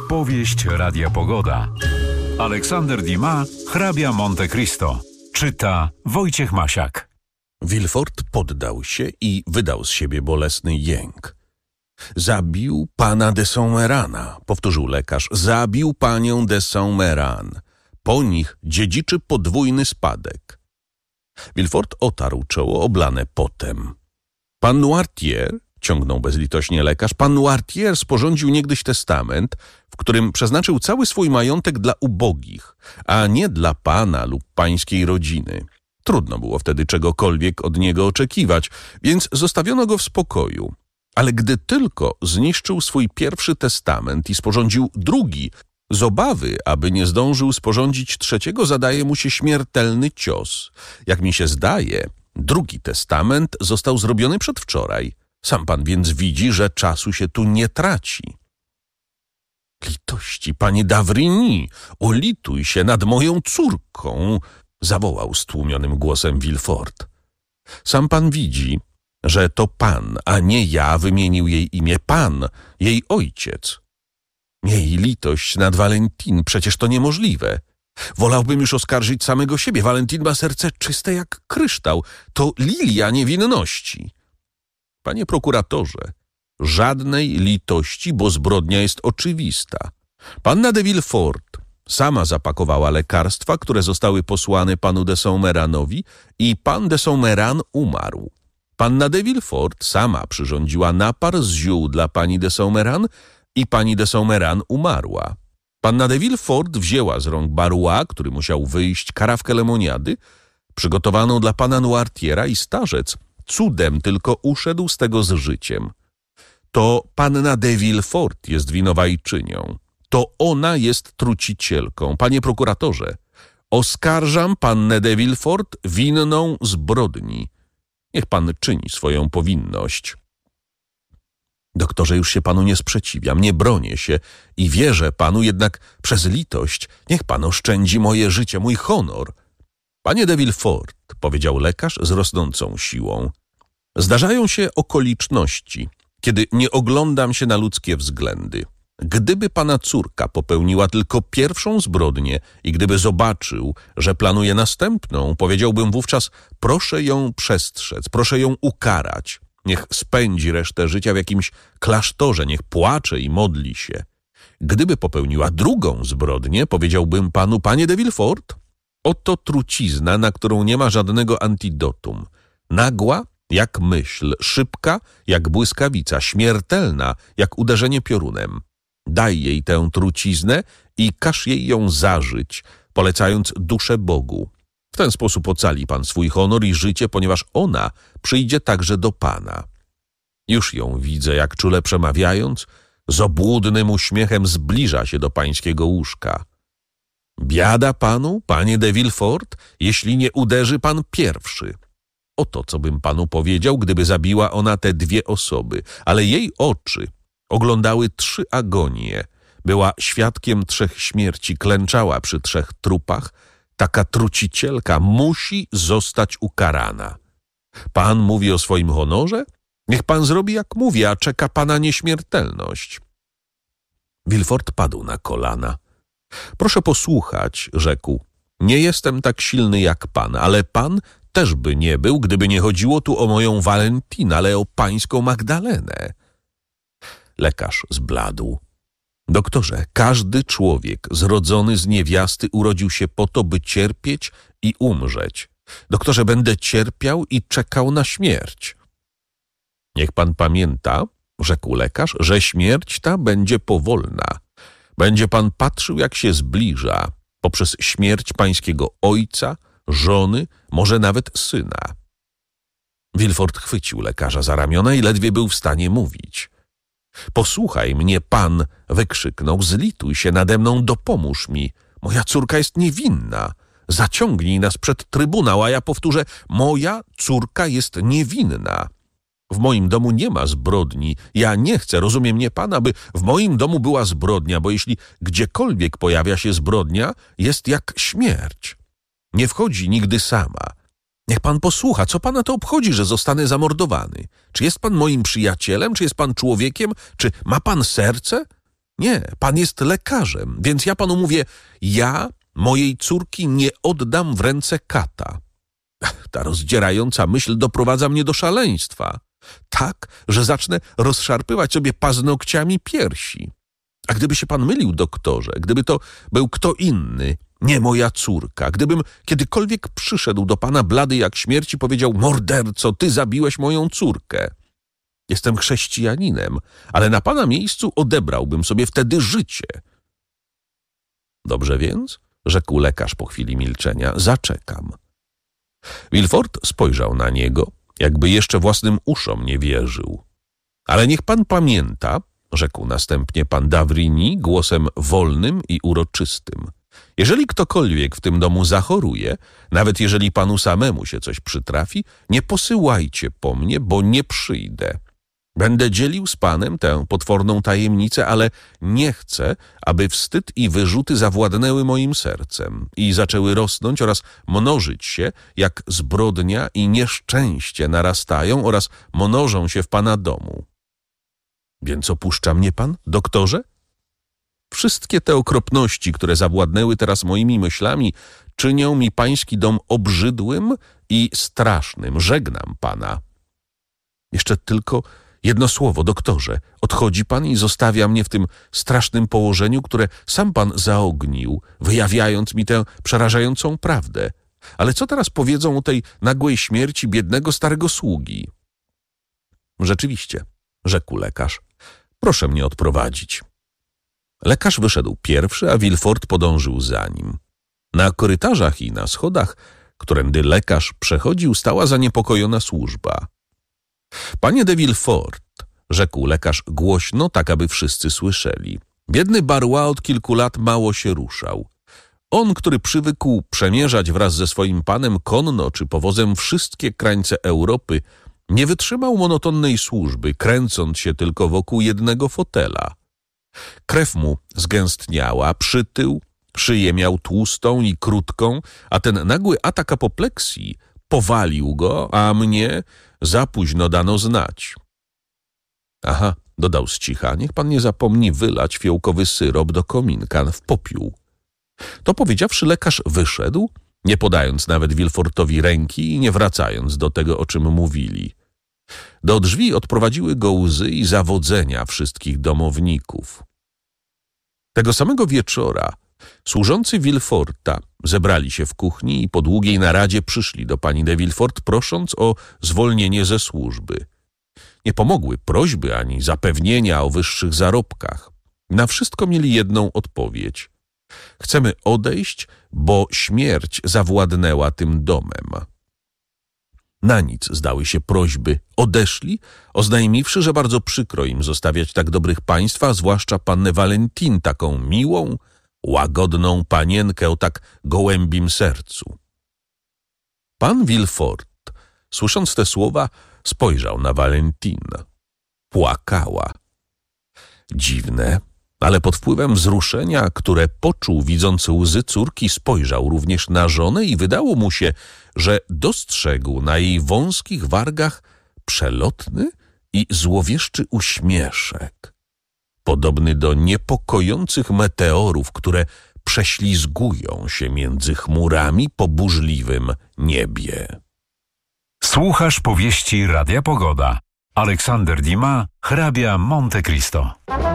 Powieść Radia Pogoda. Aleksander Dumas, hrabia Monte Cristo. Czyta Wojciech Masiak. Villefort poddał się i wydał z siebie bolesny jęk. Zabił pana de Saint-Mérana, powtórzył lekarz. Zabił panią de Saint-Méran. Po nich dziedziczy podwójny spadek. Villefort otarł czoło oblane potem. Pan Noirtier, ciągnął bezlitośnie lekarz, pan Noirtier sporządził niegdyś testament, w którym przeznaczył cały swój majątek dla ubogich, a nie dla pana lub pańskiej rodziny. Trudno było wtedy czegokolwiek od niego oczekiwać, więc zostawiono go w spokoju. Ale gdy tylko zniszczył swój pierwszy testament i sporządził drugi, z obawy, aby nie zdążył sporządzić trzeciego, zadaje mu się śmiertelny cios. Jak mi się zdaje, drugi testament został zrobiony przedwczoraj. Sam pan więc widzi, że czasu się tu nie traci. Litości, panie d'Avrigny, ulituj się nad moją córką, zawołał stłumionym głosem Villefort. Sam pan widzi, że to pan, a nie ja wymienił jej imię. Pan, jej ojciec. Miej litość nad Valentine, przecież to niemożliwe. Wolałbym już oskarżyć samego siebie. Valentine ma serce czyste jak kryształ. To lilia niewinności. Panie prokuratorze, żadnej litości, bo zbrodnia jest oczywista. Panna de Villefort sama zapakowała lekarstwa, które zostały posłane panu de Saint-Méranowi i pan de Saint-Méran umarł. Panna de Villefort sama przyrządziła napar z ziół dla pani de Saint-Méran i pani de Saint-Méran umarła. Panna de Villefort wzięła z rąk Barrois, który musiał wyjść, karawkę lemoniady, przygotowaną dla pana Noirtiera i starzec cudem tylko uszedł z tego z życiem. To panna de Villefort jest winowajczynią. To ona jest trucicielką. Panie prokuratorze, oskarżam pannę de Villefort winną zbrodni. Niech pan czyni swoją powinność. Doktorze, już się panu nie sprzeciwiam, nie bronię się i wierzę panu, jednak przez litość niech pan oszczędzi moje życie, mój honor. Panie de Villefort, powiedział lekarz z rosnącą siłą, zdarzają się okoliczności, kiedy nie oglądam się na ludzkie względy. Gdyby pana córka popełniła tylko pierwszą zbrodnię i gdyby zobaczył, że planuje następną, powiedziałbym wówczas, proszę ją przestrzec, proszę ją ukarać. Niech spędzi resztę życia w jakimś klasztorze, niech płacze i modli się. Gdyby popełniła drugą zbrodnię, powiedziałbym panu, panie de Villefort, oto trucizna, na którą nie ma żadnego antidotum. Nagła jak myśl, szybka jak błyskawica, śmiertelna jak uderzenie piorunem. Daj jej tę truciznę i każ jej ją zażyć, polecając duszę Bogu. W ten sposób ocali pan swój honor i życie, ponieważ ona przyjdzie także do pana. Już ją widzę, jak czule przemawiając, z obłudnym uśmiechem zbliża się do pańskiego łóżka. Biada panu, panie de Villefort, jeśli nie uderzy pan pierwszy. Oto, co bym panu powiedział, gdyby zabiła ona te dwie osoby, ale jej oczy oglądały 3 agonie. Była świadkiem 3 śmierci, klęczała przy 3 trupach. Taka trucicielka musi zostać ukarana. Pan mówi o swoim honorze? Niech pan zrobi, jak mówi, a czeka pana nieśmiertelność. Villefort padł na kolana. Proszę posłuchać, rzekł. Nie jestem tak silny jak pan, ale pan też by nie był, gdyby nie chodziło tu o moją Valentinę, ale o pańską Magdalenę. Lekarz zbladł. Doktorze, każdy człowiek zrodzony z niewiasty urodził się po to, by cierpieć i umrzeć. Doktorze, będę cierpiał i czekał na śmierć. Niech pan pamięta, rzekł lekarz, że śmierć ta będzie powolna. Będzie pan patrzył, jak się zbliża, poprzez śmierć pańskiego ojca, żony, może nawet syna. Villefort chwycił lekarza za ramiona i ledwie był w stanie mówić. Posłuchaj mnie, pan, wykrzyknął, zlituj się nade mną, dopomóż mi. Moja córka jest niewinna. Zaciągnij nas przed trybunał, a ja powtórzę, moja córka jest niewinna. W moim domu nie ma zbrodni. Ja nie chcę, rozumie mnie pan, aby w moim domu była zbrodnia, bo jeśli gdziekolwiek pojawia się zbrodnia, jest jak śmierć. Nie wchodzi nigdy sama. Niech pan posłucha, co pana to obchodzi, że zostanę zamordowany? Czy jest pan moim przyjacielem? Czy jest pan człowiekiem? Czy ma pan serce? Nie, pan jest lekarzem, więc ja panu mówię, ja mojej córki nie oddam w ręce kata. Ta rozdzierająca myśl doprowadza mnie do szaleństwa. Tak, że zacznę rozszarpywać sobie paznokciami piersi. A gdyby się pan mylił, doktorze, gdyby to był kto inny, nie moja córka, gdybym kiedykolwiek przyszedł do pana blady jak śmierć i powiedział: morderco, ty zabiłeś moją córkę. Jestem chrześcijaninem, ale na pana miejscu odebrałbym sobie wtedy życie. Dobrze więc, rzekł lekarz po chwili milczenia, zaczekam. Villefort spojrzał na niego, jakby jeszcze własnym uszom nie wierzył. Ale niech pan pamięta, rzekł następnie pan d'Avrigny głosem wolnym i uroczystym. Jeżeli ktokolwiek w tym domu zachoruje, nawet jeżeli panu samemu się coś przytrafi, nie posyłajcie po mnie, bo nie przyjdę. Będę dzielił z panem tę potworną tajemnicę, ale nie chcę, aby wstyd i wyrzuty zawładnęły moim sercem i zaczęły rosnąć oraz mnożyć się, jak zbrodnia i nieszczęście narastają oraz mnożą się w pana domu. Więc opuszcza mnie pan, doktorze? Wszystkie te okropności, które zawładnęły teraz moimi myślami, czynią mi pański dom obrzydłym i strasznym. Żegnam pana. Jeszcze tylko jedno słowo, doktorze. Odchodzi pan i zostawia mnie w tym strasznym położeniu, które sam pan zaognił, wyjawiając mi tę przerażającą prawdę. Ale co teraz powiedzą o tej nagłej śmierci biednego starego sługi? Rzeczywiście, rzekł lekarz. Proszę mnie odprowadzić. Lekarz wyszedł pierwszy, a Villefort podążył za nim. Na korytarzach i na schodach, którędy lekarz przechodził, stała zaniepokojona służba. Panie de Villefort, rzekł lekarz głośno, tak aby wszyscy słyszeli. Biedny Barrois od kilku lat mało się ruszał. On, który przywykł przemierzać wraz ze swoim panem konno czy powozem wszystkie krańce Europy, nie wytrzymał monotonnej służby, kręcąc się tylko wokół jednego fotela. Krew mu zgęstniała, przytył, szyję miał tłustą i krótką, a ten nagły atak apopleksji powalił go, a mnie za późno dano znać. Aha, dodał z cicha, niech pan nie zapomni wylać fiołkowy syrop do kominka w popiół. To powiedziawszy, lekarz wyszedł, nie podając nawet Villefortowi ręki i nie wracając do tego, o czym mówili. Do drzwi odprowadziły go łzy i zawodzenia wszystkich domowników. Tego samego wieczora służący Villeforta zebrali się w kuchni i po długiej naradzie przyszli do pani de Villefort, prosząc o zwolnienie ze służby. Nie pomogły prośby ani zapewnienia o wyższych zarobkach. Na wszystko mieli jedną odpowiedź. Chcemy odejść, bo śmierć zawładnęła tym domem. Na nic zdały się prośby. Odeszli, oznajmiwszy, że bardzo przykro im zostawiać tak dobrych państw, a zwłaszcza pannę Valentine, taką miłą, łagodną panienkę o tak gołębim sercu. Pan Villefort, słysząc te słowa, spojrzał na Valentine. Płakała. Dziwne, ale pod wpływem wzruszenia, które poczuł widząc łzy córki, spojrzał również na żonę i wydało mu się, że dostrzegł na jej wąskich wargach przelotny i złowieszczy uśmieszek, podobny do niepokojących meteorów, które prześlizgują się między chmurami po burzliwym niebie. Słuchasz powieści Radia Pogoda. Aleksander Dumas, hrabia Monte Cristo.